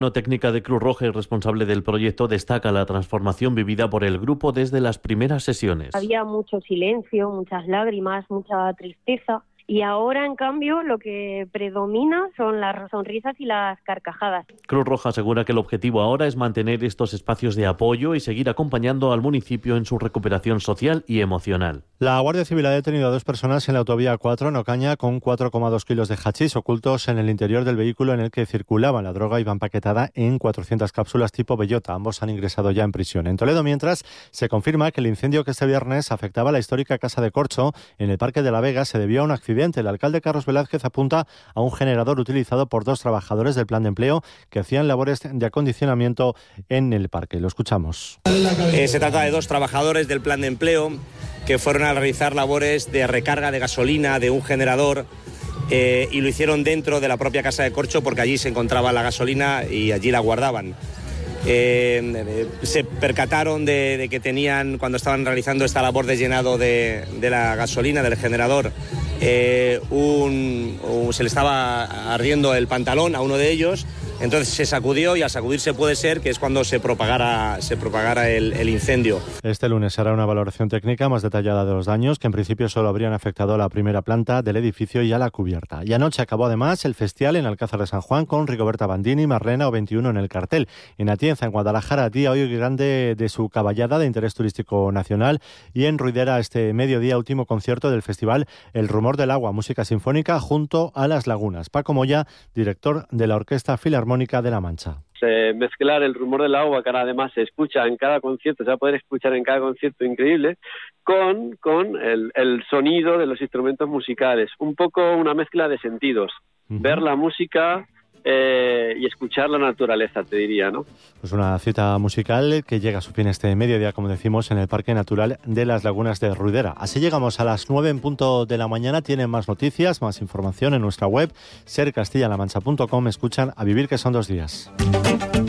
Una técnica de Cruz Roja y responsable del proyecto destaca la transformación vivida por el grupo desde las primeras sesiones. Había mucho silencio, muchas lágrimas, mucha tristeza. Y ahora, en cambio, lo que predomina son las sonrisas y las carcajadas. Cruz Roja asegura que el objetivo ahora es mantener estos espacios de apoyo y seguir acompañando al municipio en su recuperación social y emocional. La Guardia Civil ha detenido a 2 personas en la autovía 4 en Ocaña con 4,2 kilos de hachís ocultos en el interior del vehículo en el que circulaban. La droga iba empaquetada en 400 cápsulas tipo bellota. Ambos han ingresado ya en prisión. En Toledo, mientras, se confirma que el incendio que este viernes afectaba a la histórica Casa de Corcho en el Parque de la Vega se debió a un accidente. El alcalde Carlos Velázquez apunta a un generador utilizado por 2 trabajadores del plan de empleo que hacían labores de acondicionamiento en el parque. Lo escuchamos. Se trata de 2 trabajadores del plan de empleo que fueron a realizar labores de recarga de gasolina de un generador y lo hicieron dentro de la propia Casa de Corcho porque allí se encontraba la gasolina y allí la guardaban. Se percataron de que tenían, cuando estaban realizando esta labor de llenado de la gasolina del generador, se le estaba ardiendo el pantalón a uno de ellos. Entonces se sacudió y al sacudirse puede ser que es cuando se propagara el incendio. Este lunes se hará una valoración técnica más detallada de los daños, que en principio solo habrían afectado a la primera planta del edificio y a la cubierta. Y anoche acabó además el festival en Alcázar de San Juan con Rigoberta Bandini, Marlena o 21 en el cartel. En Atienza, en Guadalajara, día hoy grande de su caballada de interés turístico nacional, y en Ruidera este mediodía último concierto del festival El Rumor del Agua, música sinfónica junto a Las Lagunas. Paco Moya, director de la Orquesta Filarmónica de La Mancha. Mezclar el rumor del agua, que ahora además se escucha en cada concierto, se va a poder escuchar en cada concierto increíble, con el sonido de los instrumentos musicales, un poco una mezcla de sentidos, ver la música y escuchar la naturaleza, te diría, ¿no? Pues una cita musical que llega a su fin este mediodía, como decimos, en el Parque Natural de las Lagunas de Ruidera. Así llegamos a las 9 en punto de la mañana. Tienen más noticias, más información en nuestra web, sercastellalamancha.com. Escuchan A Vivir, que son 2 días.